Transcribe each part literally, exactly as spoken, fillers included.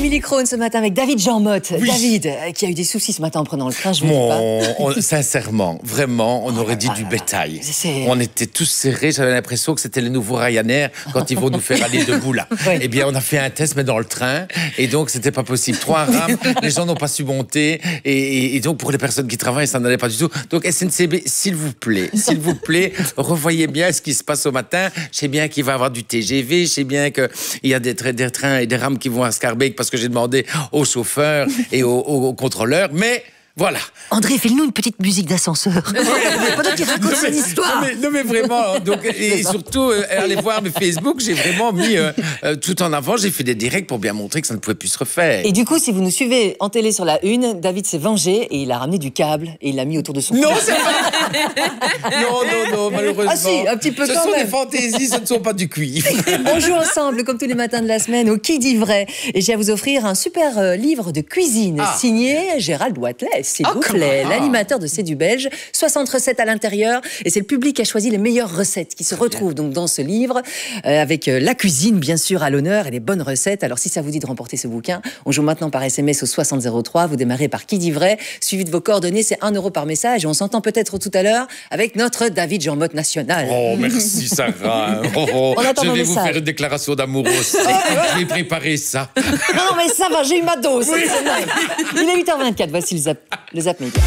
Émilie Krohn ce matin avec David Jean Motte. Oui. David, euh, qui a eu des soucis ce matin en prenant le train, je ne bon, pas. On, sincèrement, vraiment, on oh aurait là dit là du là bétail. C'est... On était tous serrés, j'avais l'impression que c'était les nouveaux Ryanair quand ils vont nous faire aller debout là. Oui. Eh bien, on a fait un test, mais dans le train, et donc c'était pas possible. Trois rames, les gens n'ont pas su monter, et, et, et donc pour les personnes qui travaillent, ça n'allait pas du tout. Donc S N C B, s'il vous plaît, s'il vous plaît, revoyez bien ce qui se passe au matin. Je sais bien qu'il va y avoir du T G V, je sais bien qu'il y a des, tra- des trains et des rames qui vont à Scarbeck parce que j'ai demandé aux chauffeurs et aux, aux, aux contrôleurs, mais voilà. André, fais-nous une petite musique d'ascenseur. Pendant qu'il raconte son histoire. Non mais, non mais vraiment, donc, et surtout, euh, allez voir mes Facebook, j'ai vraiment mis euh, euh, tout en avant, j'ai fait des directs pour bien montrer que ça ne pouvait plus se refaire. Et du coup, si vous nous suivez en télé sur la une, David s'est vengé et il a ramené du câble et il l'a mis autour de son cou. Non, c'est pas... Non, non, non, malheureusement. Ah si, un petit peu ce quand sont même. des fantaisies, ce ne sont pas du cuivre. On joue ensemble, comme tous les matins de la semaine, au Qui dit vrai. Et j'ai à vous offrir un super euh, livre de cuisine ah. signé Gérald Watley, s'il oh, vous plaît, l'animateur de C'est du Belge. soixante recettes à l'intérieur. Et c'est le public qui a choisi les meilleures recettes qui se retrouvent donc dans ce livre, euh, avec euh, la cuisine, bien sûr, à l'honneur et les bonnes recettes. Alors, si ça vous dit de remporter ce bouquin, on joue maintenant par S M S au soixante zéro trois. Vous démarrez par Qui dit vrai, suivi de vos coordonnées. C'est un euro par message. Et on s'entend peut-être tout à l'heure avec notre David Jean Motte national. Oh, merci Sarah. Oh, oh. On attend je vais vous message. faire une déclaration d'amour aussi. Je vais préparer ça. Non, mais ça va, j'ai eu ma dose. Oui. Il est huit heures vingt-quatre. Voici le Zap, le Zap Média.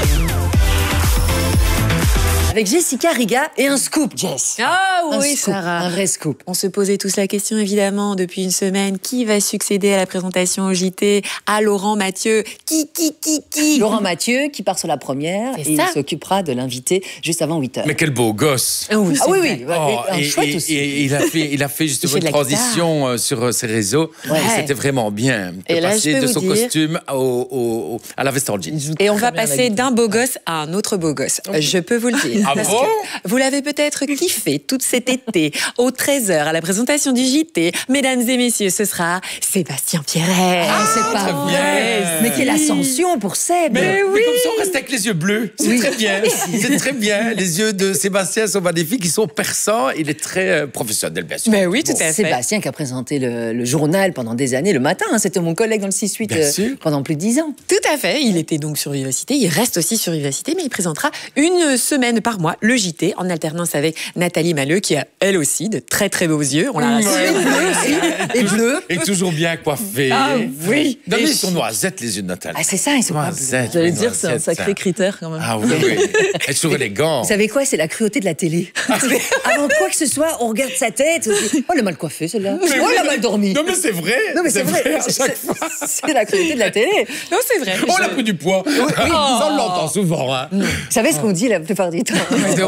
Avec Jessica Riga et un scoop, Jess. Ah un oui, scoop, Sarah. Un vrai scoop. On se posait tous la question, évidemment, depuis une semaine. Qui va succéder à la présentation au J T à Laurent Mathieu? Qui, qui, qui, qui Laurent Mathieu, qui part sur la première. C'est et ça. Il s'occupera de l'inviter juste avant huit heures. Mais quel beau gosse. Ah oui, ah, oui, oui. Oh, et, et, chouette et, aussi. Et il a fait, il a fait justement une transition euh, sur euh, ses réseaux. Ouais. Et c'était vraiment bien. De et là, passer de son dire... costume au, au, au, à la veste en jean. Et on va passer d'un beau gosse à un autre beau gosse. Okay. Je peux vous le dire. Ah bon? Vous l'avez peut-être kiffé tout cet été, aux treize heures, à la présentation du J T. Mesdames et messieurs, ce sera Sébastien Pierret. Ah, c'est pas vrai. Mais quelle ascension pour Seb. Mais, mais oui. Mais comme ça, on reste avec les yeux bleus. C'est oui. très bien. C'est très bien. Les yeux de Sébastien sont magnifiques, ils sont perçants. Il est très euh, professionnel, bien sûr. Mais oui, tout bon, à fait. Sébastien qui a présenté le, le journal pendant des années, le matin. Hein, c'était mon collègue dans le six huit euh, pendant plus de dix ans. Tout à fait. Il était donc sur Vivacité. Il reste aussi sur Vivacité, mais il présentera une semaine par mois le J T en alternance avec Nathalie Malleux, qui a elle aussi de très très beaux yeux. On l'a ouais, et bleu. Et toujours bien coiffée. Ah oui. Non, mais ils sont noisettes, les yeux de Nathalie. Ah, c'est ça, ils sont noisettes. J'allais dire, c'est un sacré ça. critère quand même. Ah oui, oui. Elle est toujours élégante. Vous savez quoi, c'est la cruauté de la télé. Avant quoi que ce soit, on regarde sa tête. On dit, oh, elle a mal coiffé celle-là. Oh, elle a mal dormi. Non, mais c'est vrai. Non, mais c'est, c'est vrai. vrai à chaque c'est, fois. C'est la cruauté de la télé. Non, c'est vrai. Oh, elle a pris du poids. Oui, oui. Oh. Ça, on l'entend souvent. Hein. Vous savez ce qu'on dit la plupart du temps?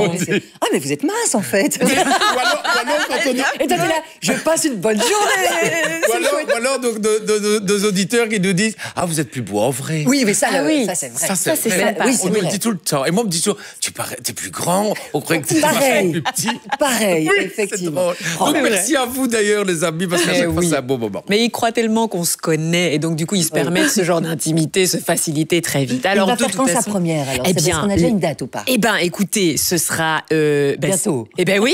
Ah, mais vous êtes mince en fait. ou alors, ou alors quand on dit... Et toi, t'es là, je passe une bonne journée. Ou alors, ou alors donc, de, de, de, de auditeurs qui nous disent, ah, vous êtes plus beau en vrai. Oui, mais ça, ah, le, oui. ça c'est vrai. Ça, c'est, ça, c'est vrai. sympa. Oui, c'est on vrai. me le dit tout le temps. Et moi, on me dit toujours, tu parais, t'es plus grand. On croyait que t'étais pareil. plus petit. Pareil, oui, effectivement. Oh, donc, merci vrai. à vous d'ailleurs, les amis, parce qu'à chaque oui. fois, c'est un beau moment. Mais il croit tellement qu'on se connaît, et donc du coup, il se permet de ce genre d'intimité, se faciliter très vite. Alors, il va faire quand sa première alors? Eh bien, on a déjà une date ou pas? Eh bien, écoutez, ce sera euh, ben, bientôt. Eh bien, oui.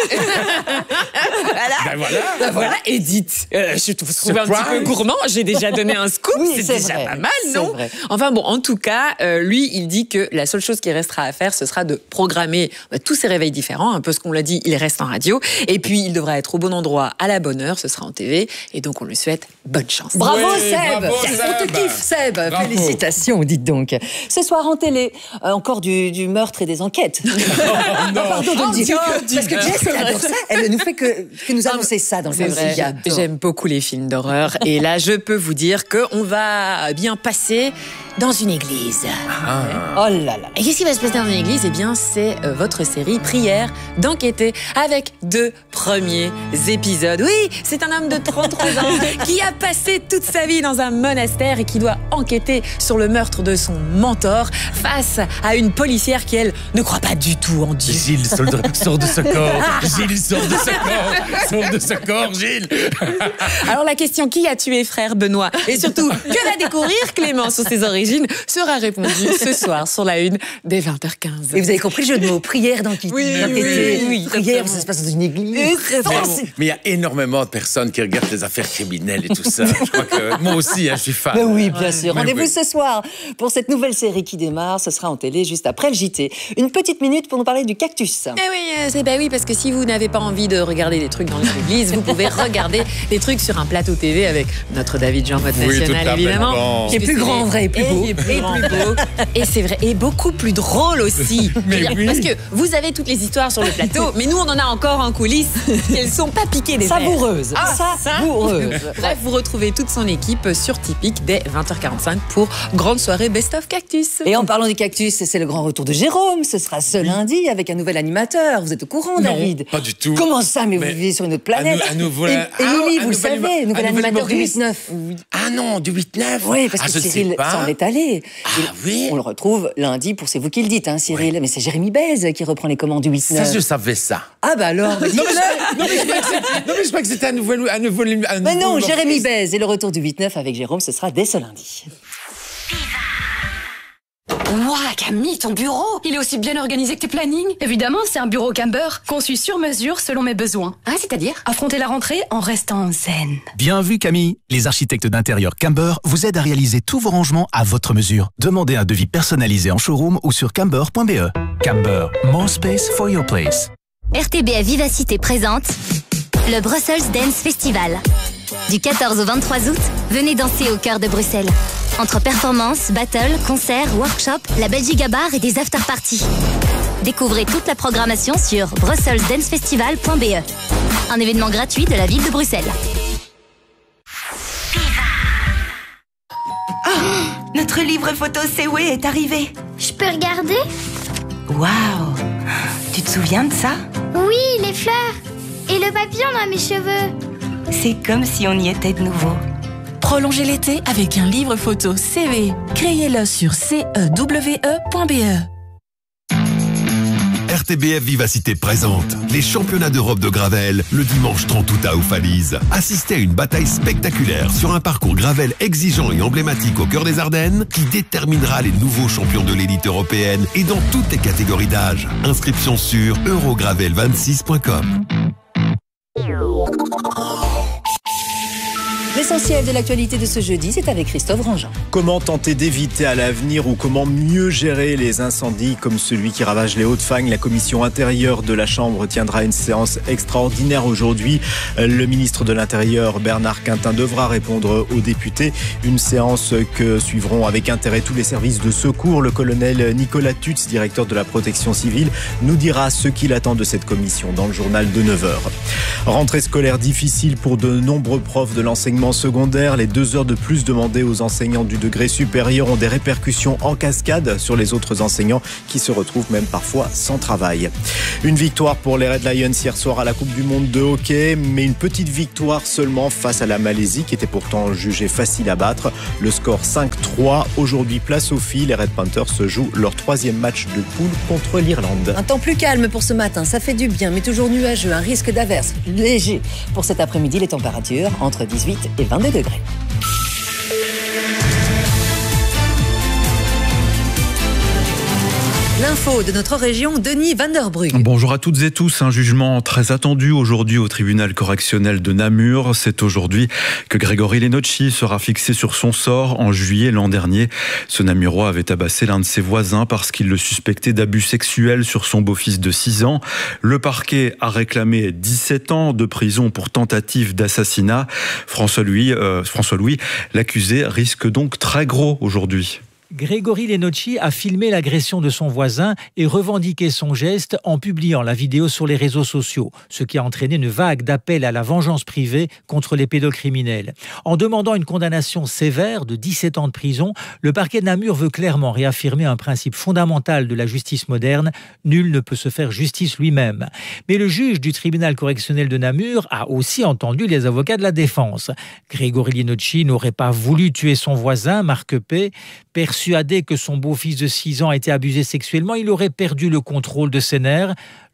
Voilà. Ben voilà. Ben voilà, Edith. Euh, je trouve Surprise. un petit peu gourmand. J'ai déjà donné un scoop. Oui, c'est, c'est déjà vrai. pas mal, non? Vrai. Enfin bon, en tout cas, euh, lui, il dit que la seule chose qui restera à faire, ce sera de programmer bah, tous ses réveils différents. Un peu ce qu'on l'a dit, il reste en radio. Et puis, il devra être au bon endroit à la bonne heure. Ce sera en T V. Et donc, on lui souhaite bonne chance. Bravo, oui, Seb. bravo, Seb. Seb. On te kiffe, Seb. Bravo. Félicitations, dites donc. Ce soir en télé, euh, encore du, du meurtre et des enquêtes. Oh, non. Pardon de oh, le dire. Dieu, Parce que Jess, elle adore ça. Elle nous fait que, que nous annoncer ça dans le C'est vrai, j'aime beaucoup les films d'horreur. Et là, je peux vous dire qu'on va bien passer dans une église. Ah. Oh là là. Et qu'est-ce qui va se passer dans une église? Eh bien, c'est euh, votre série Prière d'enquêter avec deux premiers épisodes. Oui, c'est un homme de trente-trois ans qui a passé toute sa vie dans un monastère et qui doit enquêter sur le meurtre de son mentor face à une policière qui, elle, ne croit pas du tout en Dieu. Gilles, sors de, sors de ce corps. Gilles, sors de ce corps. Sors de ce corps, Gilles. Alors la question, qui a tué frère Benoît? Et surtout, que va découvrir Clément sur ses origines? Régine sera répondue ce soir sur la une dès vingt heures quinze. Et vous avez compris le jeu de mots, prière d'enquête. Oui, oui, oui, oui, prière, ça se passe dans une église. Mais il y a énormément de personnes qui regardent les affaires criminelles et tout ça. Je crois que moi aussi, hein, je suis fan. Ben oui, bien sûr. Mais Rendez-vous oui. ce soir pour cette nouvelle série qui démarre. Ce sera en télé juste après le J T. Une petite minute pour nous parler du cactus. Eh oui, euh, c'est bah oui, parce que si vous n'avez pas envie de regarder des trucs dans les églises, vous pouvez regarder des trucs sur un plateau T V avec notre David Jean, votre Oui, national, tout à fait. évidemment. Bon. Qui est plus grand en vrai et plus beau. Et, plus grand. beau. Et c'est vrai, et beaucoup plus drôle aussi. Mais C'est-à-dire, oui. Parce que vous avez toutes les histoires sur le plateau, mais nous on en a encore en coulisses. Elles sont pas piquées des verres. Savoureuse. Ah, Savoureuse. Bref, vous retrouvez toute son équipe sur Typique dès vingt heures quarante-cinq pour grande soirée Best of Cactus. Et en parlant des cactus, c'est le grand retour de Jérôme. Ce sera ce lundi avec un nouvel animateur. Vous êtes au courant, Non, David? pas du tout. Comment ça? Mais, Mais vous vivez sur une autre planète. un nou- un nouveau- Et, et ah, Lily, un vous le nouvel savez, huma- nouvel un nouvel animateur du humoriste. huit neuf. Ah non, du huit neuf. Oui, parce ah, que je ne sais Cyril pas. s'en est allé. Ah Et oui. On le retrouve lundi pour C'est vous qui le dites, hein, Cyril. Mais c'est Jérémy Bèze qui reprend les commandes du huit neuf. Ça, je savais ça. Ah bah alors. mais Non, mais je, non, mais je crois que c'est- non, mais je crois que c'était un nouvel, un nouveau, un Mais nouveau non, humoriste. Jérémy Bèze et le retour du huit neuf avec Jérôme, ce sera dès ce lundi. Ouah, Camille, ton bureau, il est aussi bien organisé que tes plannings. Évidemment, c'est un bureau Camber, conçu sur mesure selon mes besoins. Ah, c'est-à-dire affronter la rentrée en restant zen. Bien vu Camille, les architectes d'intérieur Camber vous aident à réaliser tous vos rangements à votre mesure. Demandez un devis personnalisé en showroom ou sur camber point b e. Camber, more space for your place. R T B F Vivacité présente le Brussels Dance Festival. Du quatorze au vingt-trois août, venez danser au cœur de Bruxelles. Entre performances, battles, concerts, workshops, la Belgique à bar et des after-parties. Découvrez toute la programmation sur brussels dance festival point b e. Un événement gratuit de la ville de Bruxelles. Notre livre photo Sewe est arrivé. Je peux regarder? Waouh! Tu te souviens de ça? Oui, les fleurs. Et le papillon dans mes cheveux. C'est comme si on y était de nouveau. Prolongez l'été avec un livre photo C V. Créez-le sur c e w e point b e. R T B F Vivacité présente les championnats d'Europe de Gravel le dimanche trente août à Oufalise. Assistez à une bataille spectaculaire sur un parcours Gravel exigeant et emblématique au cœur des Ardennes qui déterminera les nouveaux champions de l'élite européenne et dans toutes les catégories d'âge. Inscription sur eurogravel vingt-six point com. L'essentiel de l'actualité de ce jeudi, c'est avec Christophe Grandjean. Comment tenter d'éviter à l'avenir ou comment mieux gérer les incendies comme celui qui ravage les Hauts-de-Fagne? La commission intérieure de la Chambre tiendra une séance extraordinaire aujourd'hui. Le ministre de l'Intérieur, Bernard Quintin, devra répondre aux députés. Une séance que suivront avec intérêt tous les services de secours. Le colonel Nicolas Tutz, directeur de la protection civile, nous dira ce qu'il attend de cette commission dans le journal de neuf heures. Rentrée scolaire difficile pour de nombreux profs de l'enseignement secondaire. Les deux heures de plus demandées aux enseignants du degré supérieur ont des répercussions en cascade sur les autres enseignants qui se retrouvent même parfois sans travail. Une victoire pour les Red Lions hier soir à la Coupe du Monde de hockey, mais une petite victoire seulement face à la Malaisie qui était pourtant jugée facile à battre. Le score cinq trois. Aujourd'hui, place aux filles. Les Red Panthers se jouent leur troisième match de poule contre l'Irlande. Un temps plus calme pour ce matin, ça fait du bien, mais toujours nuageux. Un risque d'averse léger. Pour cet après-midi, les températures entre dix-huit et vingt-deux degrés. L'info de notre région, Denis Van der Brugge. Bonjour à toutes et tous. Un jugement très attendu aujourd'hui au tribunal correctionnel de Namur. C'est aujourd'hui que Grégory Lenocci sera fixé sur son sort. En juillet l'an dernier, ce Namurois avait tabassé l'un de ses voisins parce qu'il le suspectait d'abus sexuels sur son beau-fils de six ans. Le parquet a réclamé dix-sept ans de prison pour tentative d'assassinat. François Louis, euh, François Louis, l'accusé risque donc très gros aujourd'hui. Grégory Lenocci a filmé l'agression de son voisin et revendiqué son geste en publiant la vidéo sur les réseaux sociaux, ce qui a entraîné une vague d'appels à la vengeance privée contre les pédocriminels. En demandant une condamnation sévère de dix-sept ans de prison, le parquet de Namur veut clairement réaffirmer un principe fondamental de la justice moderne, nul ne peut se faire justice lui-même. Mais le juge du tribunal correctionnel de Namur a aussi entendu les avocats de la défense. Grégory Lenocci n'aurait pas voulu tuer son voisin, Marc P., persuadé que son beau-fils de six ans a été abusé sexuellement, il aurait perdu le contrôle de ses nerfs.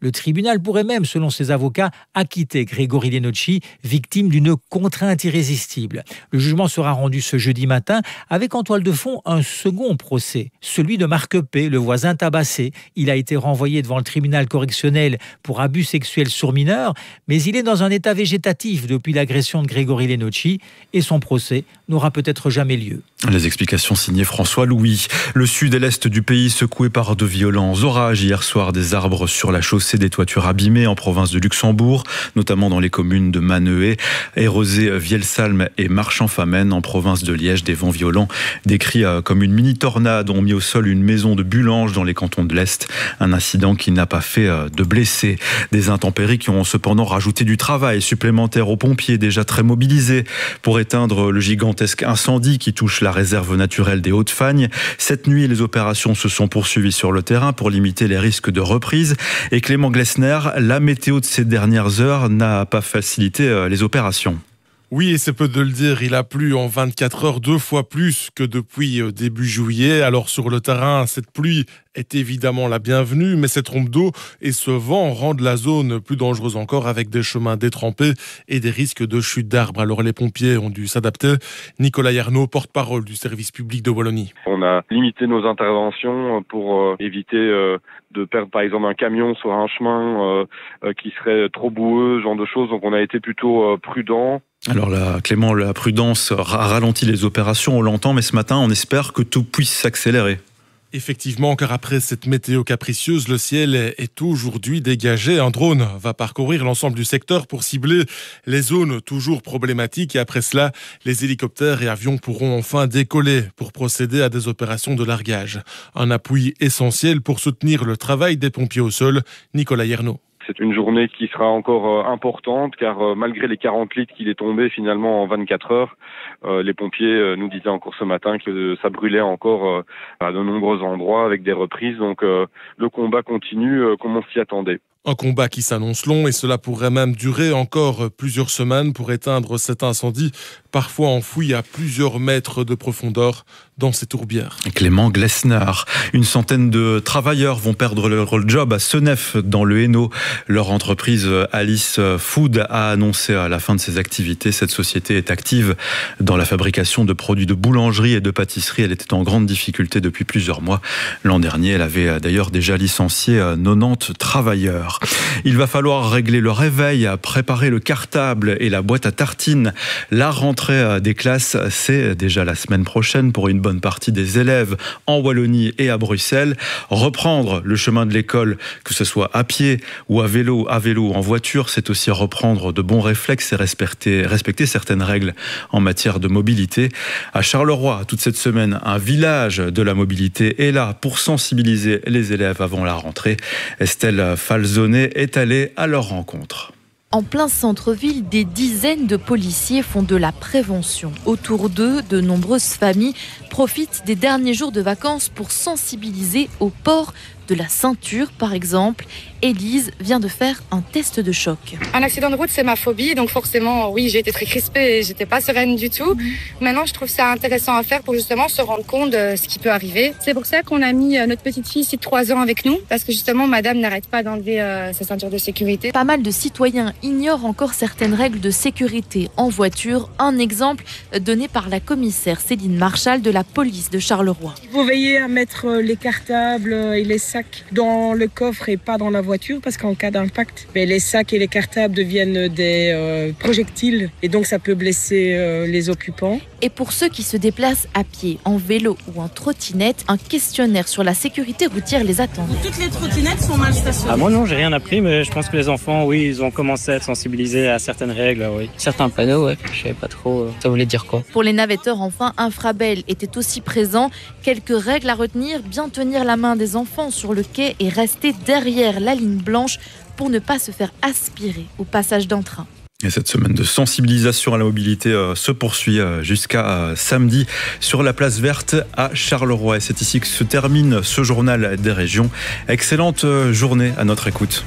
Le tribunal pourrait même, selon ses avocats, acquitter Grégory Lenocci, victime d'une contrainte irrésistible. Le jugement sera rendu ce jeudi matin avec en toile de fond un second procès, celui de Marc P., le voisin tabassé. Il a été renvoyé devant le tribunal correctionnel pour abus sexuels sur mineurs, mais il est dans un état végétatif depuis l'agression de Grégory Lenocci et son procès n'aura peut-être jamais lieu. Les explications signées François Louis. Le sud et l'est du pays secoué par de violents orages. Hier soir, des arbres sur la chaussée, des toitures abîmées en province de Luxembourg, notamment dans les communes de Manehet, Érosé, Vielsalm et Marchand-Famenne. En province de Liège, des vents violents décrits comme une mini-tornade ont mis au sol une maison de Bulange dans les cantons de l'Est. Un incident qui n'a pas fait de blessés. Des intempéries qui ont cependant rajouté du travail supplémentaire aux pompiers déjà très mobilisés pour éteindre le gigantesque incendie qui touche la réserve naturelle des Hauts-de-Fagne. Cette nuit, les opérations se sont poursuivies sur le terrain pour limiter les risques de reprise. Et Clément Glessner, la météo de ces dernières heures n'a pas facilité les opérations. Oui, et c'est peu de le dire, il a plu en vingt-quatre heures deux fois plus que depuis début juillet. Alors sur le terrain, cette pluie est évidemment la bienvenue, mais ces trompes d'eau et ce vent rendent la zone plus dangereuse encore avec des chemins détrempés et des risques de chute d'arbres. Alors les pompiers ont dû s'adapter. Nicolas Yarnaud, porte-parole du service public de Wallonie. On a limité nos interventions pour euh, éviter euh, de perdre par exemple un camion sur un chemin euh, euh, qui serait trop boueux, ce genre de choses. Donc on a été plutôt euh, prudent. Alors là, Clément, la prudence a ralenti les opérations, on l'entend, mais ce matin, on espère que tout puisse s'accélérer. Effectivement, car après cette météo capricieuse, le ciel est aujourd'hui dégagé. Un drone va parcourir l'ensemble du secteur pour cibler les zones toujours problématiques. Et après cela, les hélicoptères et avions pourront enfin décoller pour procéder à des opérations de largage. Un appui essentiel pour soutenir le travail des pompiers au sol. Nicolas Yernaud. C'est une journée qui sera encore importante car malgré les quarante litres qu'il est tombé finalement en vingt-quatre heures, les pompiers nous disaient encore ce matin que ça brûlait encore à de nombreux endroits avec des reprises. Donc le combat continue comme on s'y attendait. Un combat qui s'annonce long et cela pourrait même durer encore plusieurs semaines pour éteindre cet incendie, parfois enfoui à plusieurs mètres de profondeur dans ces tourbières. Clément Glessner. Une centaine de travailleurs vont perdre leur job à Senef dans le Hainaut. Leur entreprise Alice Food a annoncé à la fin de ses activités. Cette société est active dans la fabrication de produits de boulangerie et de pâtisserie. Elle était en grande difficulté depuis plusieurs mois. L'an dernier, elle avait d'ailleurs déjà licencié quatre-vingt-dix travailleurs. Il va falloir régler le réveil, préparer le cartable et la boîte à tartines. La rentrée des classes, c'est déjà la semaine prochaine pour une bonne partie des élèves en Wallonie et à Bruxelles. Reprendre le chemin de l'école, que ce soit à pied ou à vélo, à vélo ou en voiture, c'est aussi reprendre de bons réflexes et respecter, respecter certaines règles en matière de mobilité. À Charleroi, toute cette semaine, un village de la mobilité est là pour sensibiliser les élèves avant la rentrée. Estelle Falzone est allée à leur rencontre. En plein centre-ville, des dizaines de policiers font de la prévention. Autour d'eux, de nombreuses familles profitent des derniers jours de vacances pour sensibiliser au port de la ceinture, par exemple. Élise vient de faire un test de choc. Un accident de route, c'est ma phobie, donc forcément, oui, j'ai été très crispée et j'étais pas sereine du tout. Mmh. Maintenant, je trouve ça intéressant à faire pour justement se rendre compte de ce qui peut arriver. C'est pour ça qu'on a mis notre petite fille ici de trois ans avec nous, parce que justement, madame n'arrête pas d'enlever euh, sa ceinture de sécurité. Pas mal de citoyens ignorent encore certaines règles de sécurité en voiture. Un exemple donné par la commissaire Céline Marchal de la police de Charleroi. Vous veillez à mettre les cartables et les sacs dans le coffre et pas dans la voiture, parce qu'en cas d'impact, ben, les sacs et les cartables deviennent des euh, projectiles et donc ça peut blesser euh, les occupants. Et pour ceux qui se déplacent à pied, en vélo ou en trottinette, un questionnaire sur la sécurité routière les attend. Toutes les trottinettes sont mal stationnées. Ah, moi non, j'ai rien appris, mais je pense que les enfants, oui, ils ont commencé à être sensibilisés à certaines règles, oui. Certains panneaux, ouais, je savais pas trop, euh, ça voulait dire quoi. Pour les navetteurs, enfin, Infrabel était aussi présent. Quelques règles à retenir, bien tenir la main des enfants sur le quai et rester derrière la ligne blanche pour ne pas se faire aspirer au passage d'un train. Et cette semaine de sensibilisation à la mobilité euh, se poursuit euh, jusqu'à euh, samedi sur la place verte à Charleroi. Et c'est ici que se termine ce journal des régions. Excellente euh, journée à notre écoute.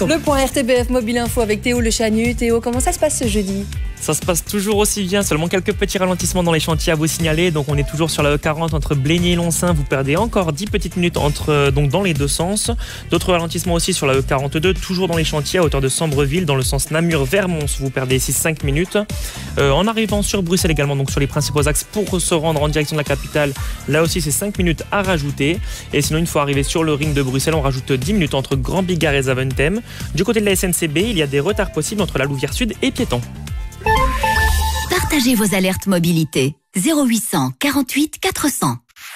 Le point R T B F Mobile Info avec Théo Le Chanu. Théo, comment ça se passe ce jeudi ? Ça se passe toujours aussi bien, seulement quelques petits ralentissements dans les chantiers à vous signaler. Donc on est toujours sur la E quarante entre Blénier et Lonsin. Vous perdez encore dix petites minutes entre, donc dans les deux sens. D'autres ralentissements aussi sur la E quarante-deux, toujours dans les chantiers à hauteur de Sambreville, dans le sens Namur vers Mons. Vous perdez six à cinq minutes. Euh, en arrivant sur Bruxelles également, donc sur les principaux axes pour se rendre en direction de la capitale, là aussi c'est cinq minutes à rajouter. Et sinon, une fois arrivé sur le ring de Bruxelles, on rajoute dix minutes entre Grand Bigard et Zaventem. Du côté de la S N C B, il y a des retards possibles entre la Louvière Sud et Piéton. Partagez vos alertes mobilité. zéro huit cent quarante-huit quatre cents.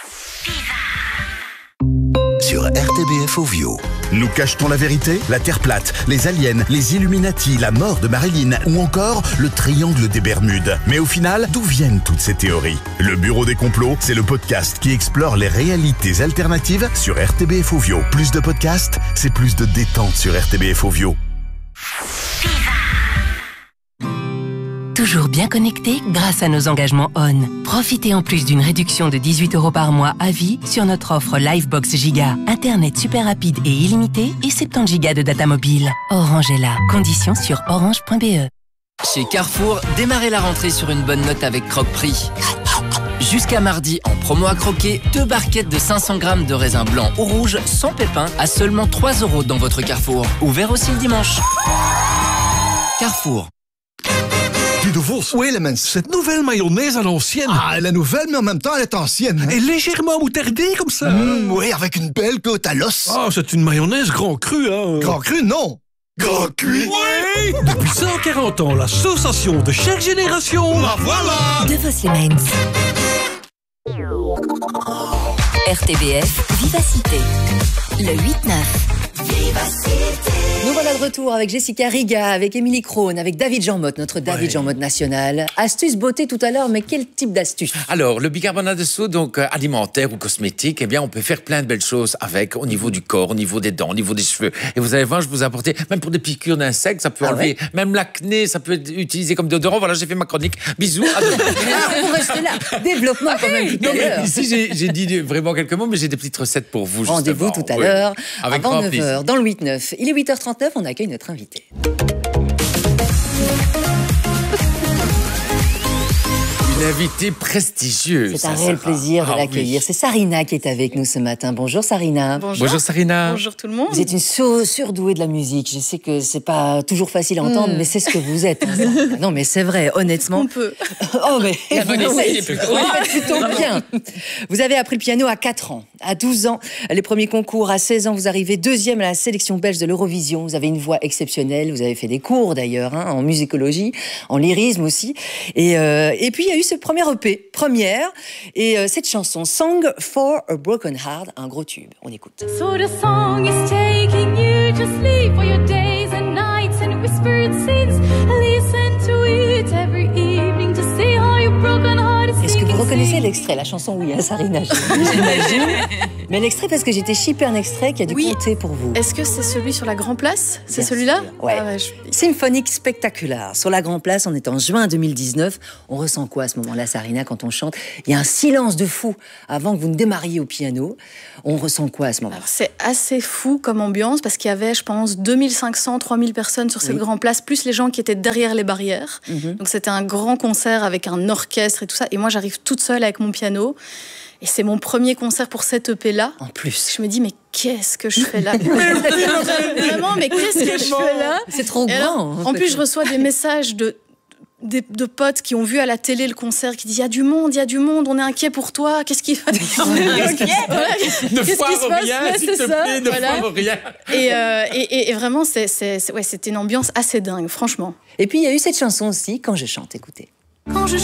Sur R T B F Ovio. Nous cachetons la vérité, la Terre plate, les aliens, les Illuminati, la mort de Marilyn ou encore le triangle des Bermudes. Mais au final, d'où viennent toutes ces théories ? Le Bureau des complots, c'est le podcast qui explore les réalités alternatives sur R T B F Ovio. Plus de podcasts, c'est plus de détente sur R T B F Ovio. Toujours bien connecté grâce à nos engagements O N. Profitez en plus d'une réduction de dix-huit euros par mois à vie sur notre offre Livebox Giga. Internet super rapide et illimité et soixante-dix gigas de data mobile. Orange est là. Conditions sur orange point b e. Chez Carrefour, démarrez la rentrée sur une bonne note avec Croque-Prix. Jusqu'à mardi, en promo à croquer, deux barquettes de cinq cents grammes de raisin blanc ou rouge sans pépins à seulement trois euros dans votre Carrefour. Ouvert aussi le dimanche. Carrefour. De Vos. Oui, Elements. Cette nouvelle mayonnaise à l'ancienne. Ah, elle est nouvelle, mais en même temps, elle est ancienne. Hein? Et légèrement moutardée, comme ça. Mmh, oui, avec une belle côte à l'os. Ah, c'est une mayonnaise grand cru, hein. Grand cru, non. Grand cuit. Oui. Depuis cent quarante ans, l'association de chaque génération. La voilà. De Vos Elements. R T B F Vivacité. Le huit neuf. Nous voilà de retour avec Jessica Riga, avec Émilie Krohn, avec David Jean-Motte, notre David ouais. Jean-Motte national. Astuce beauté tout à l'heure, mais quel type d'astuce ? Alors, le bicarbonate de soude, donc euh, alimentaire ou cosmétique, eh bien, on peut faire plein de belles choses avec, au niveau du corps, au niveau des dents, au niveau des cheveux. Et vous allez voir, je vous ai apporté, même pour des piqûres d'insectes, ça peut ah enlever, ouais. même l'acné, ça peut être utilisé comme déodorant. Voilà, j'ai fait ma chronique. Bisous. À vous restez là. Développement quand même tout à l'heure. Ici, j'ai, j'ai dit vraiment quelques mots, mais j'ai des petites recettes pour vous. Rendez-vous tout à oui. l'heure, avec avant neuf heures, dans le huit neuf. Il est huit heures trente-neuf, on accueille notre invité. Une invitée prestigieuse. C'est un réel plaisir de ah, l'accueillir. Oui. C'est Sarina qui est avec nous ce matin. Bonjour Sarina. Bonjour. Bonjour Sarina. Bonjour tout le monde. Vous êtes une sur- surdouée de la musique. Je sais que c'est pas toujours facile à entendre, mm. mais c'est ce que vous êtes. Hein. Non, mais c'est vrai, honnêtement. On peut. Oh, mais la bonne vous essaye, faites plutôt bien. Vous avez appris le piano à quatre ans. À douze ans, les premiers concours. À seize ans, vous arrivez deuxième à la sélection belge de l'Eurovision. Vous avez une voix exceptionnelle. Vous avez fait des cours d'ailleurs, hein, en musicologie, en lyrisme aussi. Et, euh, et puis, il y a eu ce premier E P. Première, et euh, cette chanson Song for a Broken Heart, un gros tube. On écoute. So the song is taking you to sleep for your days and nights and whispered sins. Listen to it every evening to see how your broken heart is. Est-ce que vous reconnaissez l'extrait? La chanson, oui, hein, Sarina, j'imagine. Mais l'extrait, parce que j'étais chippé un extrait qui a dû oui. compter pour vous. Est-ce que c'est celui sur la Grand Place? C'est Bien celui-là? Ouais. Ah ouais je... Symphonique Spectacular. Sur la Grand Place, on est en juin deux mille dix-neuf. On ressent quoi à ce moment-là, Sarina, quand on chante? Il y a un silence de fou avant que vous ne démarriez au piano. On ressent quoi à ce moment-là? C'est assez fou comme ambiance, parce qu'il y avait, je pense, deux mille cinq cents, trois mille personnes sur cette oui. Grand Place, plus les gens qui étaient derrière les barrières. Mm-hmm. Donc c'était un grand concert avec un orchestre et tout ça. Et moi, j'arrive toute seule avec mon piano. Et c'est mon premier concert pour cette E P-là. En plus. Je me dis, mais qu'est-ce que je fais là? Vraiment, mais qu'est-ce que je fais là? C'est trop grand. Alors, en, en plus, je reçois des messages de, de, de potes qui ont vu à la télé le concert, qui disent, il y a du monde, il y a du monde, on est inquiet pour toi. Qu'est-ce qu'il va dire? Ne foire rien, s'il te plaît, ne foire rien. Et, euh, et, et, et vraiment, c'est, c'est, c'est, ouais, c'était une ambiance assez dingue, franchement. Et puis, il y a eu cette chanson aussi, Quand je chante, écoutez. Quand je